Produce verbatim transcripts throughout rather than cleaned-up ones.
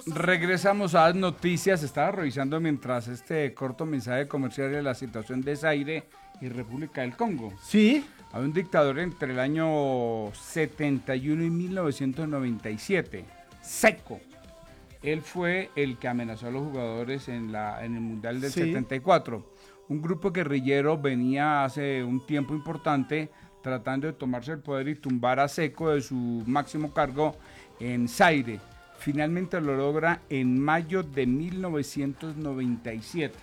Regresamos a las noticias. Estaba revisando mientras este corto mensaje comercial de la situación de Zaire y República del Congo. Sí. Hay un dictador entre el año setenta y uno y mil novecientos noventa y siete, Seco. Él fue el que amenazó a los jugadores en, la, en el Mundial del sí. setenta y cuatro. Un grupo guerrillero venía hace un tiempo importante tratando de tomarse el poder y tumbar a Seco de su máximo cargo en Zaire. Finalmente lo logra en mayo de mil novecientos noventa y siete.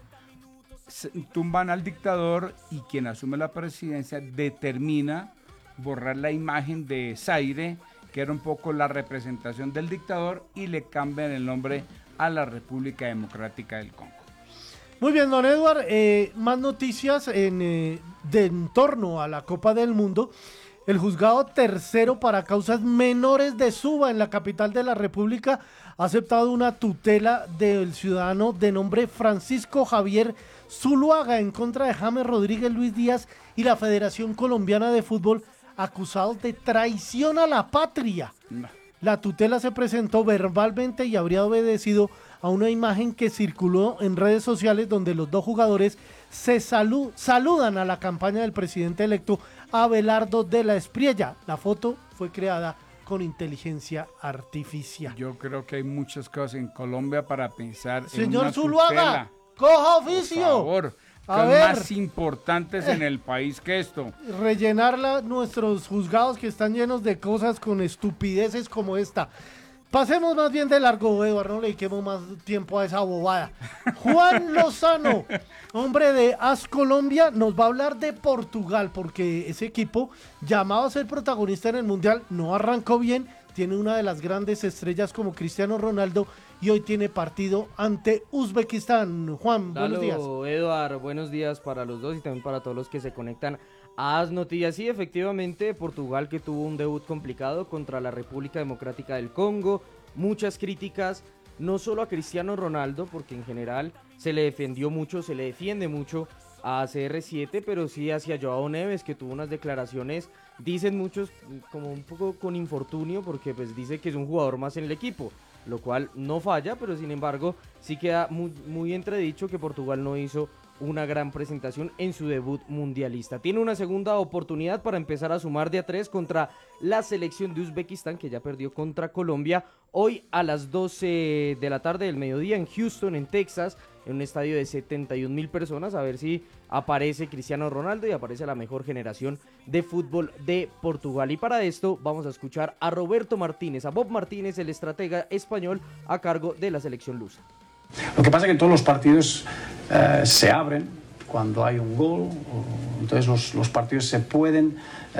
Tumban al dictador y quien asume la presidencia determina borrar la imagen de Zaire, que era un poco la representación del dictador, y le cambian el nombre a la República Democrática del Congo. Muy bien, don Edward, eh, más noticias en, eh, de en torno a la Copa del Mundo. El juzgado tercero para causas menores de Suba en la capital de la República ha aceptado una tutela del ciudadano de nombre Francisco Javier Zuluaga en contra de James Rodríguez Luis Díaz y la Federación Colombiana de Fútbol, acusados de traición a la patria. No. La tutela se presentó verbalmente y habría obedecido a una imagen que circuló en redes sociales donde los dos jugadores se salu- saludan a la campaña del presidente electo Abelardo de la Espriella. La foto fue creada con inteligencia artificial. Yo creo que hay muchas cosas en Colombia para pensar. Señor en una Zuluaga, tutela. coja oficio. Por favor, a son ver, más importantes en el país que esto. Rellenar la, nuestros juzgados que están llenos de cosas con estupideces como esta. Pasemos más bien de largo, Eduardo, no le dediquemos más tiempo a esa bobada. Juan Lozano, hombre de AS Colombia, nos va a hablar de Portugal, porque ese equipo, llamado a ser protagonista en el Mundial, no arrancó bien, tiene una de las grandes estrellas como Cristiano Ronaldo, y hoy tiene partido ante Uzbekistán. Juan, Dalo, buenos días. Eduardo, buenos días para los dos y también para todos los que se conectan a AS Noticias. Sí, efectivamente, Portugal, que tuvo un debut complicado contra la República Democrática del Congo, muchas críticas, no solo a Cristiano Ronaldo, porque en general se le defendió mucho, se le defiende mucho a C R siete, pero sí hacia Joao Neves, que tuvo unas declaraciones, dicen muchos, como un poco con infortunio, porque pues dice que es un jugador más en el equipo, lo cual no falla, pero sin embargo sí queda muy, muy entredicho que Portugal no hizo una gran presentación en su debut mundialista. Tiene una segunda oportunidad para empezar a sumar de a tres contra la selección de Uzbekistán, que ya perdió contra Colombia, hoy a las doce de la tarde del mediodía en Houston, en Texas, en un estadio de setenta y un mil personas, a ver si aparece Cristiano Ronaldo y aparece la mejor generación de fútbol de Portugal. Y para esto vamos a escuchar a Roberto Martínez, a Bob Martínez, el estratega español a cargo de la selección lusa. Lo que pasa es que todos los partidos eh, se abren cuando hay un gol, o, entonces los, los partidos se pueden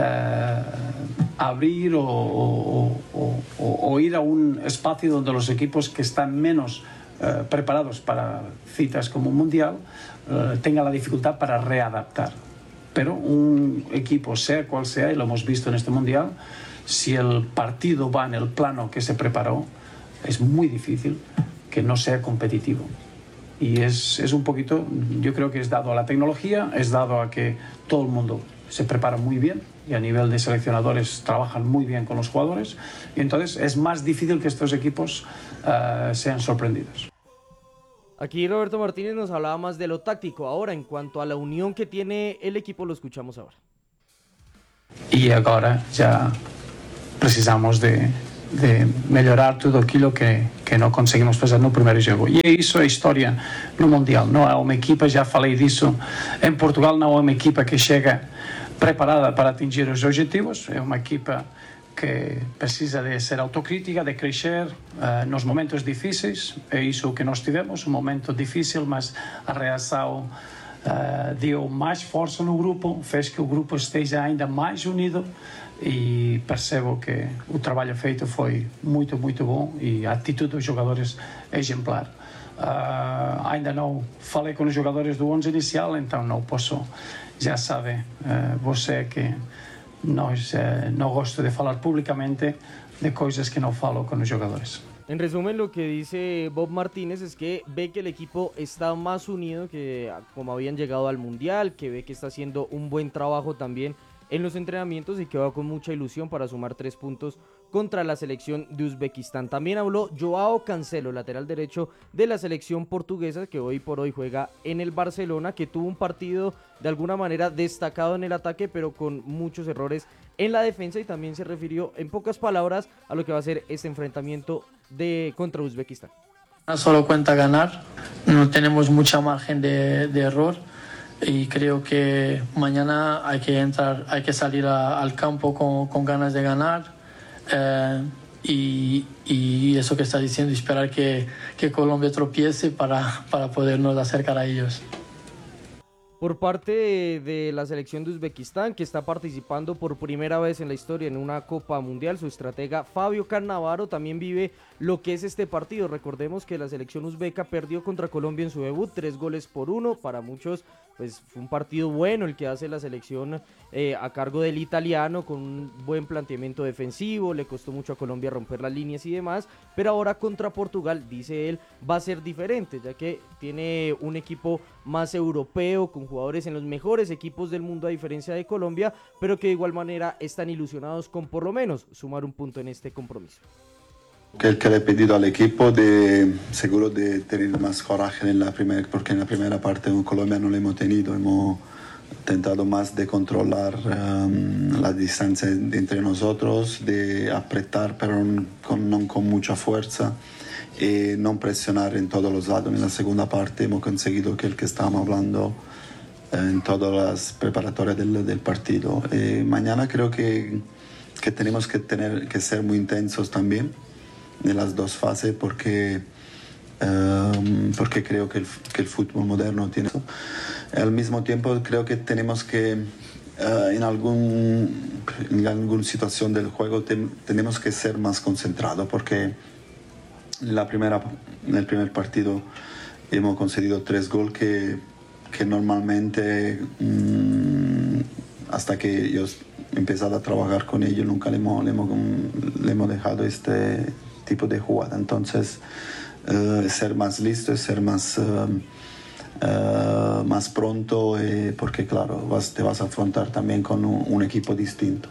eh, abrir o, o, o, o, o ir a un espacio donde los equipos que están menos eh, preparados para citas como un mundial eh, tengan la dificultad para readaptar. Pero un equipo, sea cual sea, y lo hemos visto en este mundial, si el partido va en el plano que se preparó, es muy difícil que no sea competitivo. Y es, es un poquito, yo creo que es dado a la tecnología, es dado a que todo el mundo se prepara muy bien y a nivel de seleccionadores trabajan muy bien con los jugadores, y entonces es más difícil que estos equipos uh, sean sorprendidos. Aquí Roberto Martínez nos hablaba más de lo táctico. Ahora, en cuanto a la unión que tiene el equipo, lo escuchamos ahora. Y ahora ya precisamos de de melhorar tudo aquilo que, que não conseguimos fazer no primeiro jogo. E é isso a história no Mundial. Não há uma equipa, já falei disso, em Portugal não há uma equipa que chega preparada para atingir os objetivos. É uma equipa que precisa de ser autocrítica, de crescer uh, nos momentos difíceis. É isso o que nós tivemos, um momento difícil, mas a reação uh, deu mais força no grupo, fez que o grupo esteja ainda mais unido, e percebo que o trabalho feito foi muito, muito bom e a atitude dos jogadores é exemplar. Uh, ainda não falei com os jogadores do onze inicial, então não posso, já sabe uh, você que nós, uh, não gosto de falar publicamente de coisas que não falo com os jogadores. En resumen, lo que dice Bob Martínez es que ve que el equipo está más unido que como habían llegado al Mundial, que ve que está haciendo un buen trabajo también en los entrenamientos y que va con mucha ilusión para sumar tres puntos contra la selección de Uzbekistán. También habló Joao Cancelo, lateral derecho de la selección portuguesa, que hoy por hoy juega en el Barcelona, que tuvo un partido de alguna manera destacado en el ataque, pero con muchos errores en la defensa, y también se refirió en pocas palabras a lo que va a ser este enfrentamiento de contra Uzbekistán. Solo cuenta ganar, no tenemos mucha margen de, de error y creo que mañana hay que entrar, hay que salir a, al campo con, con ganas de ganar. Eh, y, y eso que está diciendo, esperar que, que Colombia tropiece para, para podernos acercar a ellos. Por parte de, de la selección de Uzbekistán, que está participando por primera vez en la historia en una Copa Mundial, su estratega Fabio Cannavaro también vive lo que es este partido. Recordemos que la selección uzbeca perdió contra Colombia en su debut, tres goles por uno. Para muchos, pues fue un partido bueno el que hace la selección eh, a cargo del italiano, con un buen planteamiento defensivo. Le costó mucho a Colombia romper las líneas y demás, pero ahora contra Portugal, dice él, va a ser diferente, ya que tiene un equipo más europeo, con jugadores en los mejores equipos del mundo a diferencia de Colombia, pero que de igual manera están ilusionados con por lo menos sumar un punto en este compromiso. Que, que le he pedido al equipo de seguro de tener más coraje en la primera, porque en la primera parte en Colombia no lo hemos tenido, hemos intentado más de controlar um, la distancia entre nosotros, de apretar pero con, no con mucha fuerza y no presionar en todos los lados. En la segunda parte hemos conseguido que el que estábamos hablando en todas las preparatorias del, del partido. Eh, mañana creo que, que tenemos que, tener, que ser muy intensos también en las dos fases, porque, um, porque creo que el, que el fútbol moderno tiene eso. Al mismo tiempo creo que tenemos que uh, en, algún, en alguna situación del juego te, tenemos que ser más concentrados, porque en, la primera, en el primer partido hemos concedido tres goles que, que normalmente um, hasta que yo he empezado a trabajar con ellos nunca le hemos, le hemos, le hemos dejado este tipo de jugada. Entonces uh, ser más listo, ser más uh, uh, más pronto, eh, porque claro, vas, te vas a afrontar también con un, un equipo distinto.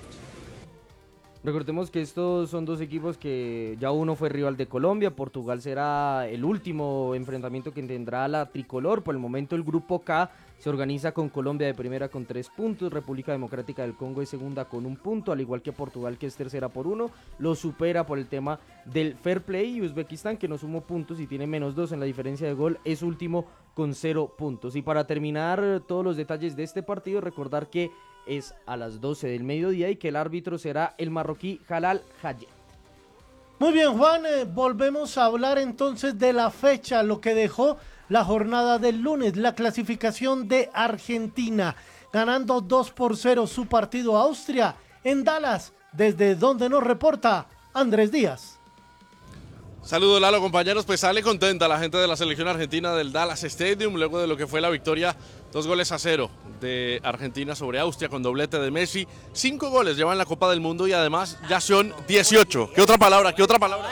Recordemos que estos son dos equipos que ya uno fue rival de Colombia. Portugal será el último enfrentamiento que tendrá la tricolor. Por el momento el grupo K se organiza con Colombia de primera con tres puntos, República Democrática del Congo es segunda con un punto, al igual que Portugal, que es tercera por uno, lo supera por el tema del fair play, y Uzbekistán, que no sumó puntos y tiene menos dos en la diferencia de gol, es último con cero puntos. Y para terminar todos los detalles de este partido, recordar que es a las doce del mediodía y que el árbitro será el marroquí Jalal Hayet. Muy bien, Juan, eh, volvemos a hablar entonces de la fecha, lo que dejó la jornada del lunes, la clasificación de Argentina, ganando dos por cero su partido a Austria en Dallas, desde donde nos reporta Andrés Díaz. Saludos, Lalo, compañeros. Pues sale contenta la gente de la selección argentina del Dallas Stadium luego de lo que fue la victoria, dos goles a cero de Argentina sobre Austria con doblete de Messi. Cinco goles llevan la Copa del Mundo y además ya son dieciocho. ¿Qué otra palabra? ¿Qué otra palabra?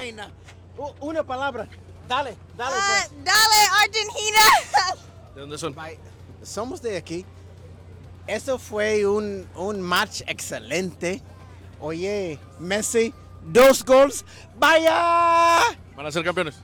Una palabra. Dale, dale. Uh, pues. Dale, Argentina. ¿De dónde son? Somos de aquí. Eso fue un, un match excelente. Oye, Messi, dos goles. ¡Vaya! ¿Van a ser campeones?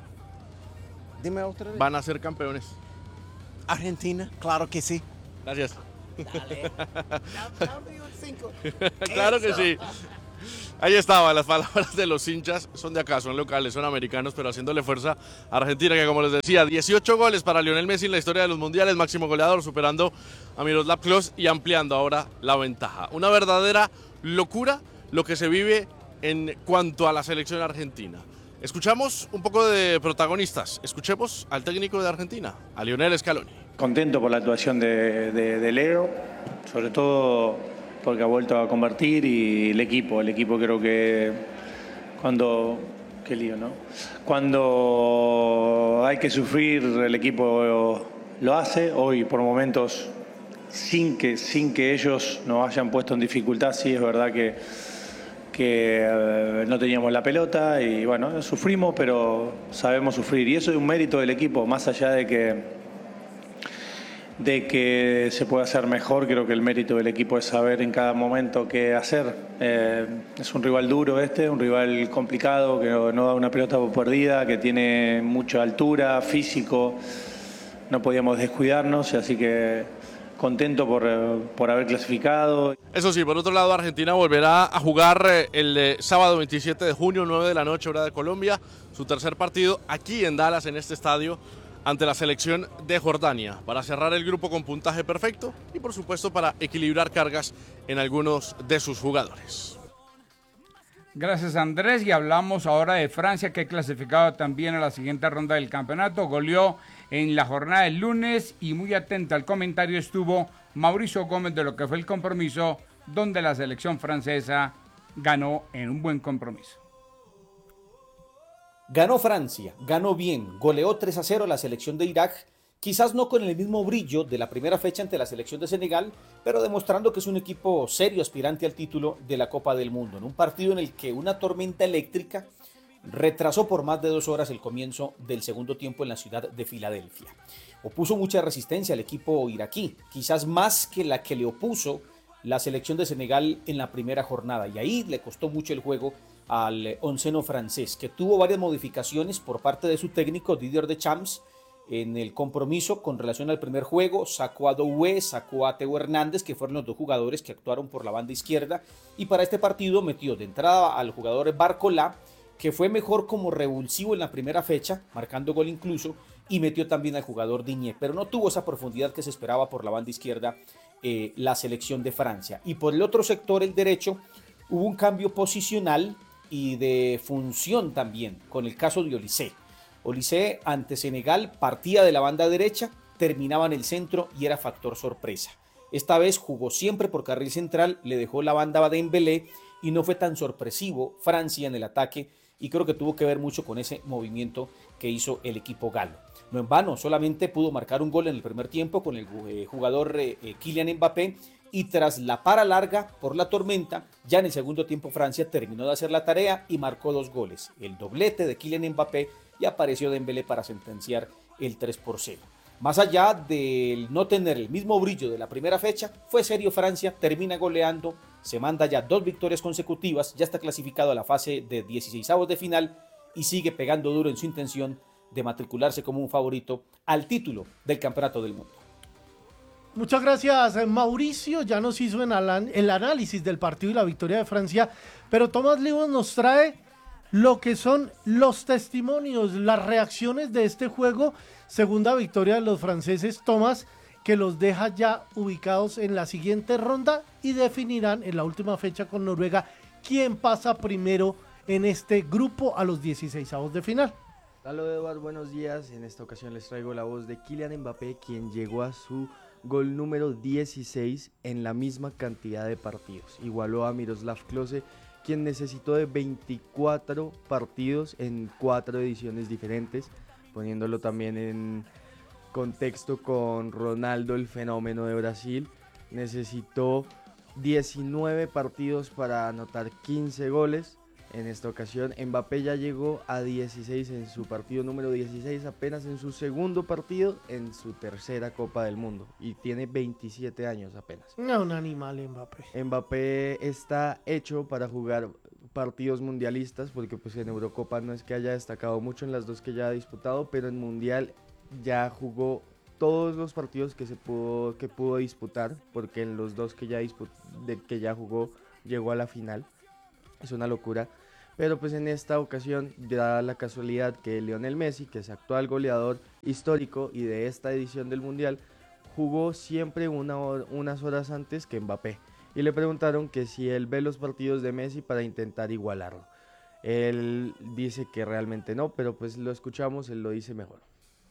Dime otra vez. Van a ser campeones. Argentina, claro que sí. Gracias. Dale. Dame un cinco. Claro que sí. Ahí estaban las palabras de los hinchas, son de acá, son locales, son americanos, pero haciéndole fuerza a Argentina, que como les decía, dieciocho goles para Lionel Messi en la historia de los mundiales, máximo goleador, superando a Miroslav Klose y ampliando ahora la ventaja. Una verdadera locura lo que se vive en cuanto a la selección argentina. Escuchamos un poco de protagonistas, escuchemos al técnico de Argentina, a Lionel Scaloni. Contento por la actuación de, de, de Leo, sobre todo porque ha vuelto a convertir, y el equipo, el equipo creo que cuando, qué lío, ¿no? Cuando hay que sufrir, el equipo lo hace. Hoy por momentos, sin que, sin que ellos nos hayan puesto en dificultad, sí es verdad que, que eh, no teníamos la pelota y bueno, sufrimos, pero sabemos sufrir, y eso es un mérito del equipo, más allá de que de que se puede hacer mejor. Creo que el mérito del equipo es saber en cada momento qué hacer. Eh, es un rival duro este, un rival complicado, que no, no da una pelota por perdida, que tiene mucha altura, físico. No podíamos descuidarnos, así que contento por, por haber clasificado. Eso sí, por otro lado, Argentina volverá a jugar el eh, sábado veintisiete de junio, nueve de la noche, hora de Colombia, su tercer partido aquí en Dallas, en este estadio, ante la selección de Jordania, para cerrar el grupo con puntaje perfecto y por supuesto para equilibrar cargas en algunos de sus jugadores. Gracias, Andrés, y hablamos ahora de Francia, que ha clasificado también a la siguiente ronda del campeonato. Goleó en la jornada del lunes y muy atento al comentario estuvo Mauricio Gómez de lo que fue el compromiso, donde la selección francesa ganó en un buen compromiso. Ganó Francia, ganó bien, goleó tres a cero a la selección de Irak, quizás no con el mismo brillo de la primera fecha ante la selección de Senegal, pero demostrando que es un equipo serio aspirante al título de la Copa del Mundo, en un partido en el que una tormenta eléctrica retrasó por más de dos horas el comienzo del segundo tiempo en la ciudad de Filadelfia. Opuso mucha resistencia al equipo iraquí, quizás más que la que le opuso la selección de Senegal en la primera jornada, y ahí le costó mucho el juego al onceno francés, que tuvo varias modificaciones por parte de su técnico Didier Deschamps en el compromiso con relación al primer juego. Sacó a Doué, sacó a Teo Hernández, que fueron los dos jugadores que actuaron por la banda izquierda, y para este partido metió de entrada al jugador Barcola, que fue mejor como revulsivo en la primera fecha, marcando gol incluso, y metió también al jugador Digne, pero no tuvo esa profundidad que se esperaba por la banda izquierda eh, la selección de Francia. Y por el otro sector, el derecho, hubo un cambio posicional y de función también, con el caso de Olise. Olise ante Senegal partía de la banda derecha, terminaba en el centro y era factor sorpresa. Esta vez jugó siempre por carril central, le dejó la banda a Dembélé y no fue tan sorpresivo Francia en el ataque, y creo que tuvo que ver mucho con ese movimiento que hizo el equipo galo. No en vano, solamente pudo marcar un gol en el primer tiempo con el jugador eh, Kylian Mbappé, y tras la para larga por la tormenta, ya en el segundo tiempo Francia terminó de hacer la tarea y marcó dos goles, el doblete de Kylian Mbappé, y apareció Dembélé para sentenciar el tres por cero. Más allá del no tener el mismo brillo de la primera fecha, fue serio Francia, termina goleando, se manda ya dos victorias consecutivas, ya está clasificado a la fase de dieciseisavos de final y sigue pegando duro en su intención de matricularse como un favorito al título del Campeonato del Mundo. Muchas gracias, Mauricio. Ya nos hizo en el análisis del partido y la victoria de Francia, pero Tomás Livos nos trae lo que son los testimonios, las reacciones de este juego, segunda victoria de los franceses, Tomás, que los deja ya ubicados en la siguiente ronda y definirán en la última fecha con Noruega quién pasa primero en este grupo a los dieciseisavos de final. Hola Eduardo, buenos días. En esta ocasión les traigo la voz de Kylian Mbappé, quien llegó a su gol número dieciséis en la misma cantidad de partidos. Igualó a Miroslav Klose, quien necesitó de veinticuatro partidos en cuatro ediciones diferentes, poniéndolo también en contexto con Ronaldo, el fenómeno de Brasil. Necesitó diecinueve partidos para anotar quince goles. En esta ocasión Mbappé ya llegó a dieciséis en su partido número dieciséis, apenas en su segundo partido en su tercera Copa del Mundo, y tiene veintisiete años apenas. No, un animal Mbappé. Mbappé está hecho para jugar partidos mundialistas, porque pues en Eurocopa no es que haya destacado mucho en las dos que ya ha disputado, pero en Mundial ya jugó todos los partidos que se pudo que pudo disputar, porque en los dos que ya disput- de que ya jugó llegó a la final. Es una locura, pero pues en esta ocasión da la casualidad que Lionel Messi, que es actual goleador histórico y de esta edición del Mundial, jugó siempre una hora, unas horas antes que Mbappé, y le preguntaron que si él ve los partidos de Messi para intentar igualarlo. Él dice que realmente no, pero pues lo escuchamos, él lo dice mejor.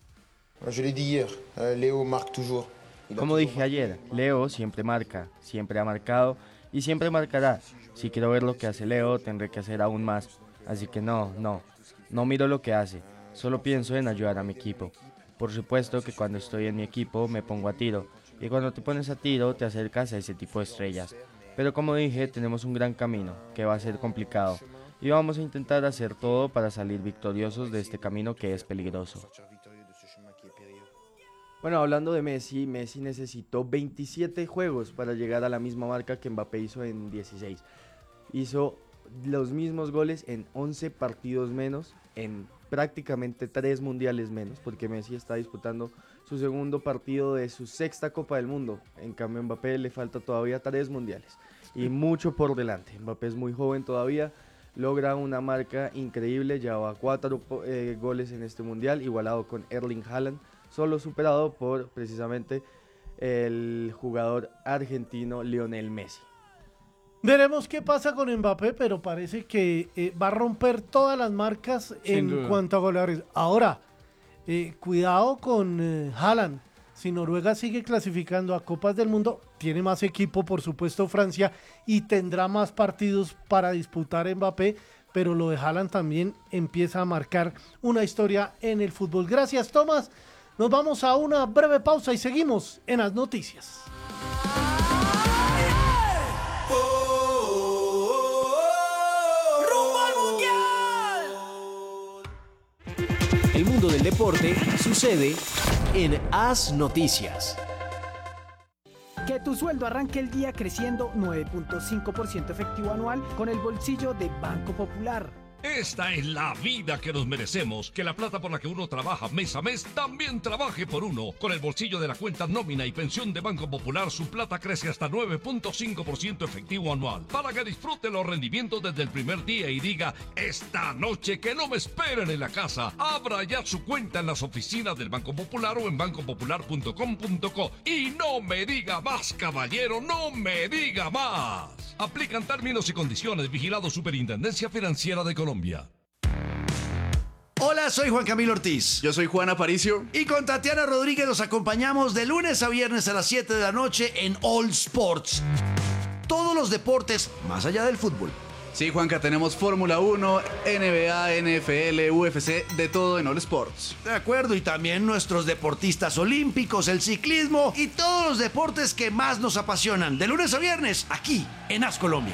Como dije ayer, Leo siempre marca, siempre ha marcado y siempre marcará. Si quiero ver lo que hace Leo, tendré que hacer aún más. Así que no, no, no miro lo que hace, solo pienso en ayudar a mi equipo. Por supuesto que cuando estoy en mi equipo me pongo a tiro, y cuando te pones a tiro te acercas a ese tipo de estrellas. Pero como dije, tenemos un gran camino, que va a ser complicado, y vamos a intentar hacer todo para salir victoriosos de este camino que es peligroso. Bueno, hablando de Messi, Messi necesitó veintisiete juegos para llegar a la misma marca que Mbappé hizo en dieciséis. Hizo los mismos goles en once partidos menos, en prácticamente tres mundiales menos, porque Messi está disputando su segundo partido de su sexta Copa del Mundo. En cambio, a Mbappé le falta todavía tres mundiales y mucho por delante. Mbappé es muy joven todavía, logra una marca increíble, lleva cuatro eh, goles en este mundial, igualado con Erling Haaland, solo superado por precisamente el jugador argentino Lionel Messi. Veremos qué pasa con Mbappé, pero parece que eh, va a romper todas las marcas Sin en duda. cuanto a goleadores. Ahora, eh, cuidado con eh, Haaland. Si Noruega sigue clasificando a Copas del Mundo, tiene más equipo, por supuesto, Francia, y tendrá más partidos para disputar Mbappé, pero lo de Haaland también empieza a marcar una historia en el fútbol. Gracias, Tomás. Nos vamos a una breve pausa y seguimos en las noticias. El mundo del deporte sucede en As Noticias. Que tu sueldo arranque el día creciendo nueve punto cinco por ciento efectivo anual con el bolsillo de Banco Popular. Esta es la vida que nos merecemos, que la plata por la que uno trabaja mes a mes también trabaje por uno. Con el bolsillo de la cuenta nómina y pensión de Banco Popular, su plata crece hasta nueve punto cinco por ciento efectivo anual, para que disfrute los rendimientos desde el primer día y diga, esta noche que no me esperen en la casa. Abra ya su cuenta en las oficinas del Banco Popular o en banco popular punto com punto co. Y no me diga más, caballero, no me diga más. Aplican términos y condiciones. Vigilado Superintendencia Financiera de Colombia. Hola, soy Juan Camilo Ortiz. Yo soy Juan Aparicio. Y con Tatiana Rodríguez los acompañamos de lunes a viernes a las siete de la noche en All Sports. Todos los deportes más allá del fútbol. Sí, Juanca, tenemos Fórmula uno, N B A, N F L, U F C, de todo en All Sports. De acuerdo, y también nuestros deportistas olímpicos, el ciclismo y todos los deportes que más nos apasionan. De lunes a viernes, aquí en As Colombia.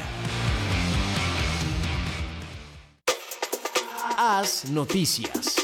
As Noticias.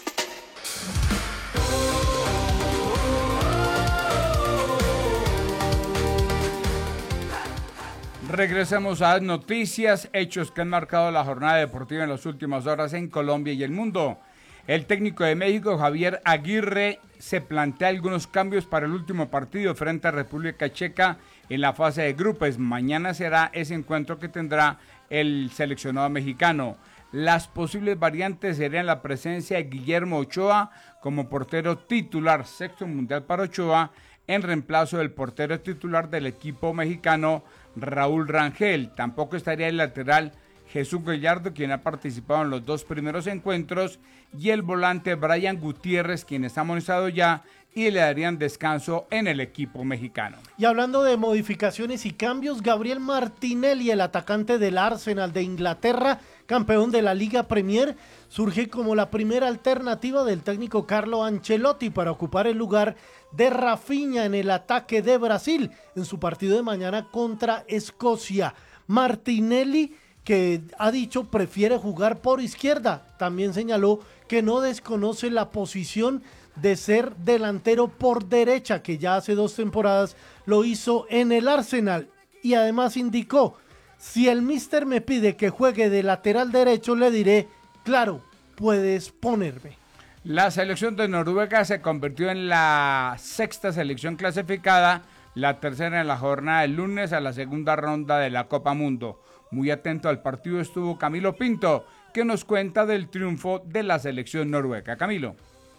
Regresamos a las noticias, hechos que han marcado la jornada deportiva en las últimas horas en Colombia y el mundo. El técnico de México, Javier Aguirre, se plantea algunos cambios para el último partido frente a República Checa en la fase de grupos. Mañana será ese encuentro que tendrá el seleccionado mexicano. Las posibles variantes serían la presencia de Guillermo Ochoa como portero titular, sexto mundial para Ochoa, en reemplazo del portero titular del equipo mexicano, Raúl Rangel. Tampoco estaría el lateral Jesús Gallardo, quien ha participado en los dos primeros encuentros, y el volante Brian Gutiérrez, quien está amonestado ya, y le darían descanso en el equipo mexicano. Y hablando de modificaciones y cambios, Gabriel Martinelli, el atacante del Arsenal de Inglaterra, campeón de la Liga Premier, surge como la primera alternativa del técnico Carlo Ancelotti para ocupar el lugar de Rafinha en el ataque de Brasil en su partido de mañana contra Escocia. Martinelli, que ha dicho prefiere jugar por izquierda, también señaló que no desconoce la posición de ser delantero por derecha, que ya hace dos temporadas lo hizo en el Arsenal, y además indicó, si el míster me pide que juegue de lateral derecho, le diré, claro, puedes ponerme. La selección de Noruega se convirtió en la sexta selección clasificada, la tercera en la jornada del lunes a la segunda ronda de la Copa Mundo. Muy atento al partido estuvo Camilo Pinto, que nos cuenta del triunfo de la selección noruega. Camilo.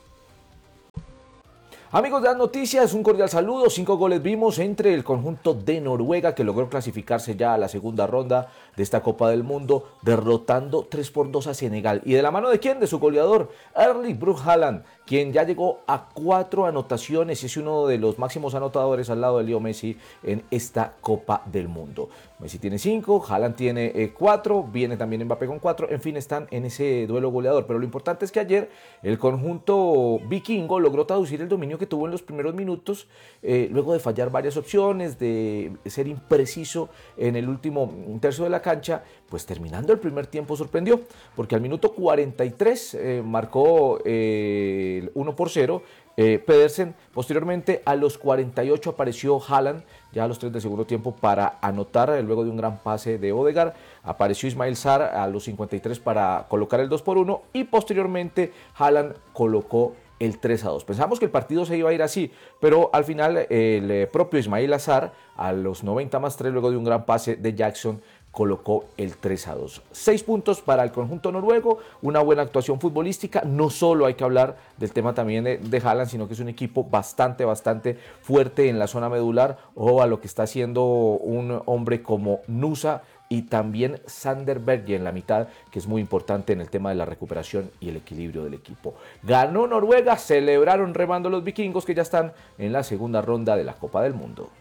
Amigos de las noticias, un cordial saludo. Cinco goles vimos entre el conjunto de Noruega, que logró clasificarse ya a la segunda ronda de esta Copa del Mundo, derrotando tres por dos a Senegal. ¿Y de la mano de quién? De su goleador, Erling Braut Haaland, quien ya llegó a cuatro anotaciones y es uno de los máximos anotadores al lado de Leo Messi en esta Copa del Mundo. Messi tiene cinco, Haaland tiene eh, cuatro, viene también Mbappé con cuatro, en fin, están en ese duelo goleador. Pero lo importante es que ayer el conjunto vikingo logró traducir el dominio que tuvo en los primeros minutos, eh, luego de fallar varias opciones, de ser impreciso en el último tercio de la cancha, pues terminando el primer tiempo sorprendió, porque al minuto cuarenta y tres eh, marcó eh, el uno por cero eh, Pedersen. Posteriormente a los cuarenta y ocho apareció Haaland, ya a los tres del segundo tiempo, para anotar eh, luego de un gran pase de Odegaard. Apareció Ismail Sarr a los cincuenta y tres para colocar el dos por uno y posteriormente Haaland colocó el tres a dos. Pensamos que el partido se iba a ir así, pero al final el propio Ismail Sarr a los noventa más tres, luego de un gran pase de Jackson, colocó el tres a dos. Seis puntos para el conjunto noruego, una buena actuación futbolística. No solo hay que hablar del tema también de, de Haaland, sino que es un equipo bastante, bastante fuerte en la zona medular, o a lo que está haciendo un hombre como Nusa y también Sander Berge en la mitad, que es muy importante en el tema de la recuperación y el equilibrio del equipo. Ganó Noruega, celebraron remando los vikingos, que ya están en la segunda ronda de la Copa del Mundo.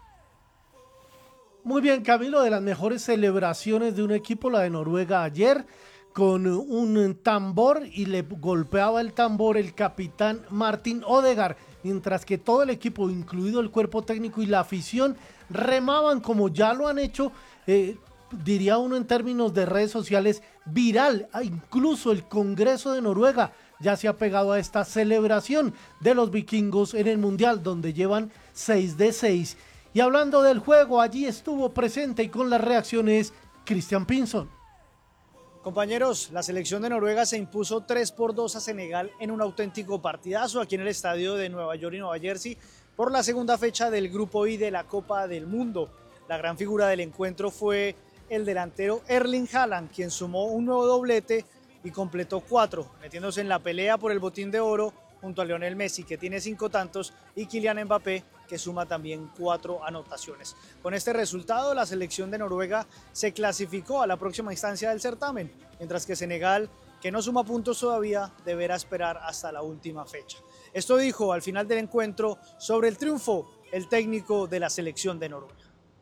Muy bien, Camilo, de las mejores celebraciones de un equipo, la de Noruega ayer, con un tambor, y le golpeaba el tambor el capitán Martin Odegaard, mientras que todo el equipo, incluido el cuerpo técnico y la afición, remaban como ya lo han hecho, eh, diría uno en términos de redes sociales, viral. Ah, incluso el Congreso de Noruega ya se ha pegado a esta celebración de los vikingos en el Mundial, donde llevan seis de seis. Y hablando del juego, allí estuvo presente y con las reacciones Christian Pinson. Compañeros, la selección de Noruega se impuso tres por dos a Senegal en un auténtico partidazo aquí en el estadio de Nueva York y Nueva Jersey por la segunda fecha del Grupo I de la Copa del Mundo. La gran figura del encuentro fue el delantero Erling Haaland, quien sumó un nuevo doblete y completó cuatro, metiéndose en la pelea por el botín de oro junto a Lionel Messi, que tiene cinco tantos, y Kylian Mbappé, que suma también cuatro anotaciones. Con este resultado, la selección de Noruega se clasificó a la próxima instancia del certamen, mientras que Senegal, que no suma puntos todavía, deberá esperar hasta la última fecha. Esto dijo al final del encuentro sobre el triunfo el técnico de la selección de Noruega.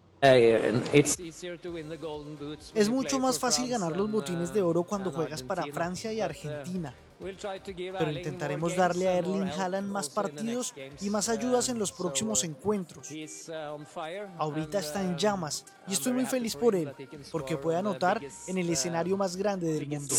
Es mucho más fácil ganar los botines de oro cuando juegas para Francia y Argentina, pero intentaremos darle a Erling Haaland más partidos y más ayudas en los próximos encuentros. Ahorita está en llamas y estoy muy feliz por él, porque puede anotar en el escenario más grande del mundo.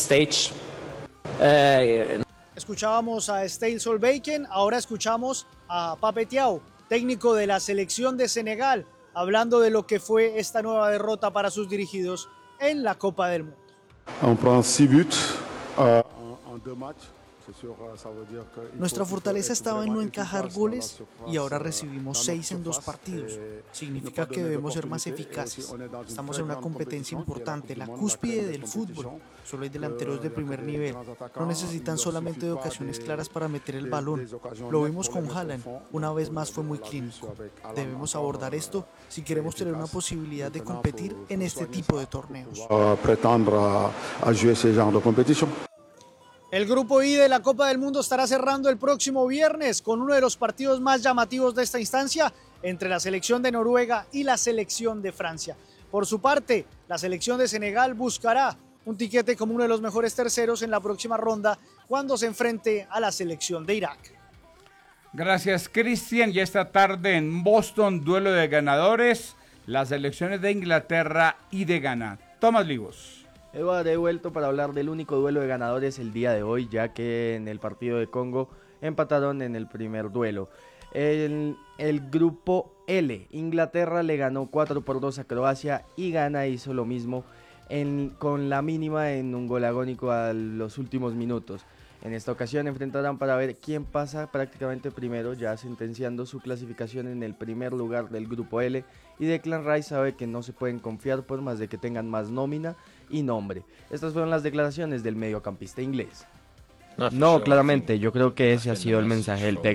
Escuchábamos a Stale Solbakken, ahora escuchamos a Pape Thiaw, técnico de la selección de Senegal, hablando de lo que fue esta nueva derrota para sus dirigidos en la Copa del Mundo. On prend six buts uh, en deux matchs. Nuestra fortaleza estaba en no encajar goles y ahora recibimos seis en dos partidos. Significa que debemos ser más eficaces. Estamos en una competencia importante, la cúspide del fútbol. Solo hay delanteros de primer nivel. No necesitan solamente de ocasiones claras para meter el balón. Lo vimos con Haaland. Una vez más fue muy clínico. Debemos abordar esto si queremos tener una posibilidad de competir en este tipo de torneos. El Grupo I de la Copa del Mundo estará cerrando el próximo viernes con uno de los partidos más llamativos de esta instancia entre la selección de Noruega y la selección de Francia. Por su parte, la selección de Senegal buscará un tiquete como uno de los mejores terceros en la próxima ronda cuando se enfrente a la selección de Irak. Gracias, Cristian. Ya esta tarde en Boston, duelo de ganadores, las selecciones de Inglaterra y de Ghana. Tomás Livos. Eduardo, he vuelto para hablar del único duelo de ganadores el día de hoy, ya que en el partido de Congo empataron en el primer duelo. El, el grupo L, Inglaterra le ganó cuatro por dos a Croacia y Ghana hizo lo mismo en, con la mínima en un gol agónico a los últimos minutos. En esta ocasión enfrentarán para ver quién pasa prácticamente primero, ya sentenciando su clasificación en el primer lugar del grupo L, y Declan Rice sabe que no se pueden confiar por más de que tengan más nómina y nombre. Estas fueron las declaraciones del mediocampista inglés. No, claramente, yo creo que ese ha sido el mensaje del técnico.